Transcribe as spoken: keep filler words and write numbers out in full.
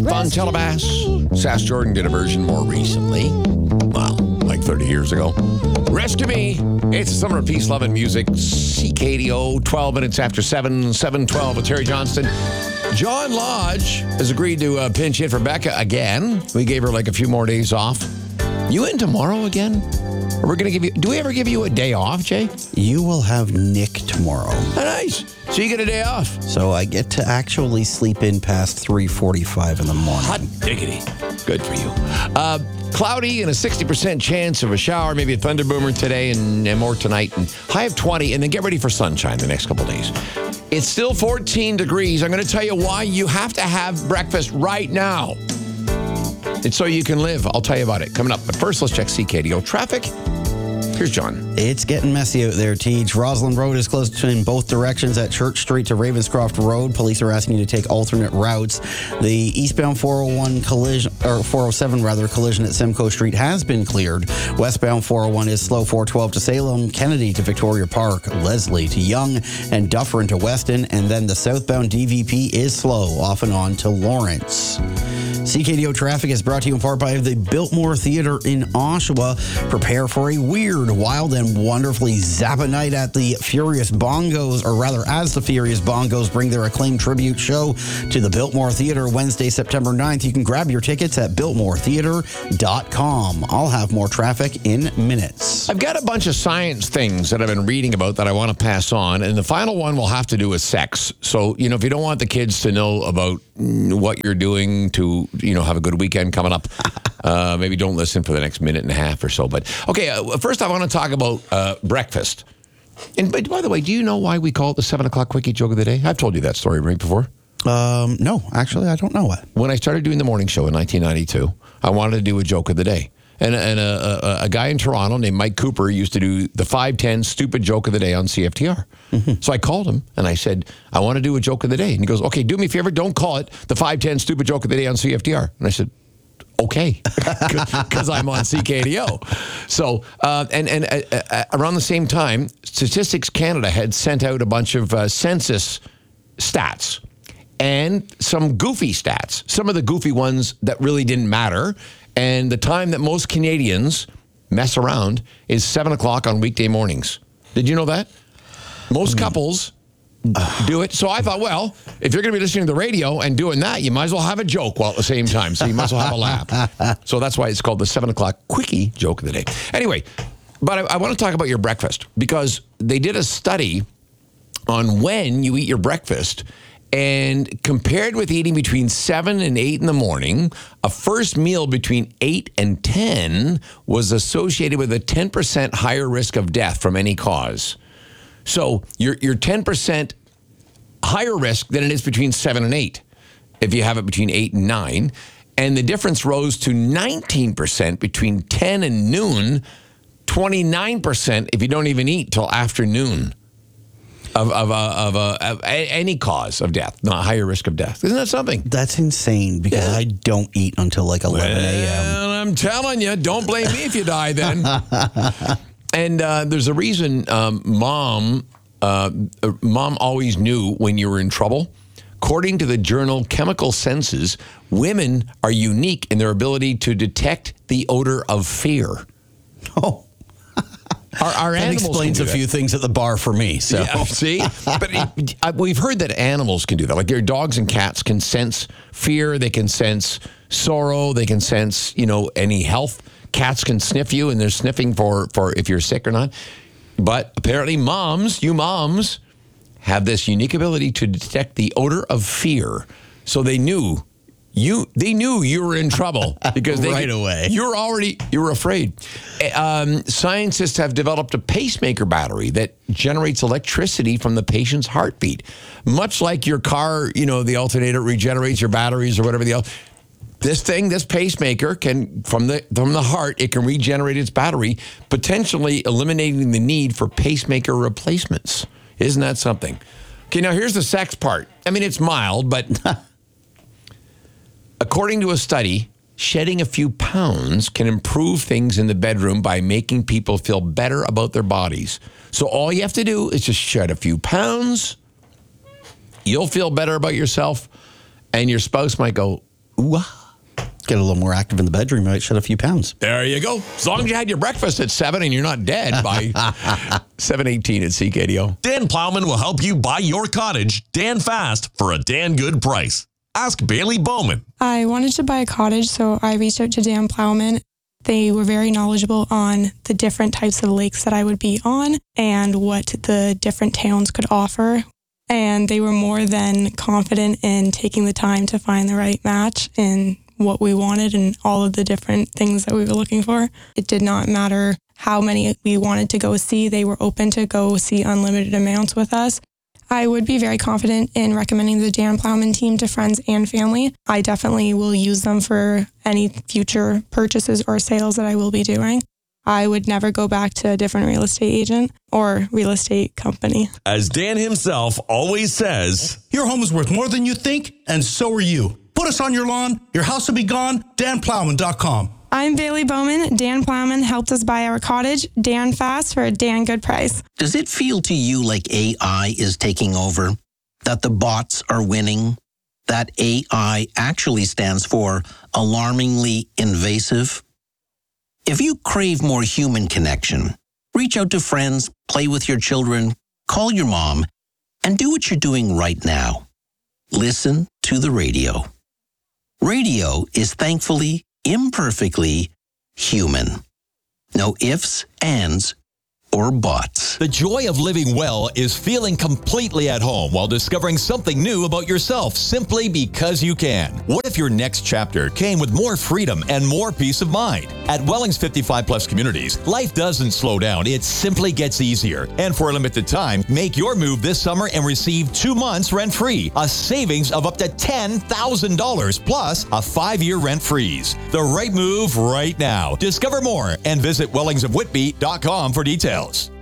Fun Telebass. Sass Jordan did a version more recently. Well, like thirty years ago. Rescue Me. It's Summer of Peace, Love, and Music. C K D O, twelve minutes after seven, seven twelve with Terry Johnston. John Lodge has agreed to uh, pinch hit for Becca again. We gave her like a few more days off. You in tomorrow again? Or we're going to give you, do we ever give you a day off, Jay? You will have Nick tomorrow. Oh, nice. So you get a day off. So I get to actually sleep in past three forty-five in the morning. Hot diggity. Good for you. Uh, cloudy and a sixty percent chance of a shower, maybe a thunder boomer today and, and more tonight. And high of twenty, and then get ready for sunshine the next couple of days. It's still fourteen degrees. I'm going to tell you why you have to have breakfast right now. It's so you can live. I'll tell you about it coming up. But first, let's check C K D O traffic. Here's John. It's getting messy out there, Teach. Roslyn Road is closed in both directions at Church Street to Ravenscroft Road. Police are asking you to take alternate routes. The eastbound four oh one collision, or four oh seven rather, collision at Simcoe Street has been cleared. Westbound four oh one is slow four twelve to Salem, Kennedy to Victoria Park, Leslie to Young, and Dufferin to Weston. And then the southbound D V P is slow off and on to Lawrence. C K D O traffic is brought to you in part by the Biltmore Theatre in Oshawa. Prepare for a weird, wild, and wonderfully zappa night at the Furious Bongos, or rather as the Furious Bongos bring their acclaimed tribute show to the Biltmore Theatre Wednesday, September ninth. You can grab your tickets at biltmore theatre dot com. I'll have more traffic in minutes. I've got a bunch of science things that I've been reading about that I want to pass on, and the final one will have to do with sex. So, you know, if you don't want the kids to know about what you're doing to, you know, have a good weekend coming up, uh, maybe don't listen for the next minute and a half or so. But, okay, uh, first I want to talk about uh, breakfast. And by, by the way, do you know why we call it the seven o'clock Quickie Joke of the Day? I've told you that story right before. Um, no, actually, I don't know it. When I started doing the morning show in nineteen ninety-two, I wanted to do a joke of the day. And, and a, a, a guy in Toronto named Mike Cooper used to do the five ten stupid joke of the day on C F T R. Mm-hmm. So I called him and I said, I want to do a joke of the day. And he goes, okay, do me a favor, don't call it the five ten stupid joke of the day on C F T R. And I said, okay, because I'm on C K D O. So, uh, and, and uh, uh, around the same time, Statistics Canada had sent out a bunch of uh, census stats and some goofy stats, some of the goofy ones that really didn't matter. And the time that most Canadians mess around is seven o'clock on weekday mornings. Did you know that? Most couples do it. So I thought, well, if you're going to be listening to the radio and doing that, you might as well have a joke while at the same time. So you might as well have a laugh. So that's why it's called the seven o'clock Quickie Joke of the Day. Anyway, but I, I want to talk about your breakfast because they did a study on when you eat your breakfast. And compared with eating between seven and eight in the morning, a first meal between eight and ten was associated with a ten percent higher risk of death from any cause. So you're, you're ten percent higher risk than it is between seven and eight if you have it between eight and nine. And the difference rose to nineteen percent between ten and noon, twenty-nine percent if you don't even eat till afternoon. Of of, a, of, a, of a, any cause of death, not higher risk of death. Isn't that something? That's insane because yeah. I don't eat until like eleven a.m. Well, I'm telling you, don't blame me if you die then. And uh, there's a reason um, mom, uh, mom always knew when you were in trouble. According to the journal Chemical Senses, women are unique in their ability to detect the odor of fear. Oh. Our, our that explains a few things at the bar for me. So yeah, see, but it, I, we've heard that animals can do that. Like your dogs and cats can sense fear. They can sense sorrow. They can sense, you know, any health. Cats can sniff you, and they're sniffing for for if you're sick or not. But apparently, moms, you moms, have this unique ability to detect the odor of fear. So they knew. You, they knew you were in trouble because they right away. You were already you were afraid. Um, scientists have developed a pacemaker battery that generates electricity from the patient's heartbeat, much like your car. You know, the alternator regenerates your batteries or whatever the else. This thing, this pacemaker, can from the from the heart, it can regenerate its battery, potentially eliminating the need for pacemaker replacements. Isn't that something? Okay, now here's the sex part. I mean, it's mild, but. According to a study, shedding a few pounds can improve things in the bedroom by making people feel better about their bodies. So all you have to do is just shed a few pounds. You'll feel better about yourself. And your spouse might go, Ooh, get a little more active in the bedroom, might shed a few pounds. There you go. As long as you had your breakfast at seven and you're not dead by seven eighteen at C K D O. Dan Plowman will help you buy your cottage Dan fast for a Dan good price. Ask Bailey Bowman. I wanted to buy a cottage, so I reached out to Dan Plowman. They were very knowledgeable on the different types of lakes that I would be on and what the different towns could offer. And they were more than confident in taking the time to find the right match in what we wanted and all of the different things that we were looking for. It did not matter how many we wanted to go see. They were open to go see unlimited amounts with us. I would be very confident in recommending the Dan Plowman team to friends and family. I definitely will use them for any future purchases or sales that I will be doing. I would never go back to a different real estate agent or real estate company. As Dan himself always says, your home is worth more than you think, and so are you. Put us on your lawn, your house will be gone, dan plowman dot com. I'm Bailey Bowman. Dan Plowman helped us buy our cottage, Dan fast, for a Dan good price. Does it feel to you like A I is taking over? That the bots are winning? That A I actually stands for alarmingly invasive? If you crave more human connection, reach out to friends, play with your children, call your mom, and do what you're doing right now. Listen to the radio. Radio is thankfully, imperfectly human. No ifs, ands, or buts. The joy of living well is feeling completely at home while discovering something new about yourself simply because you can. What if your next chapter came with more freedom and more peace of mind? At Wellings fifty-five plus communities, life doesn't slow down, it simply gets easier. And for a limited time, make your move this summer and receive two months rent-free, a savings of up to ten thousand dollars plus a five-year rent freeze. The right move right now. Discover more and visit wellings of whitby dot com for details.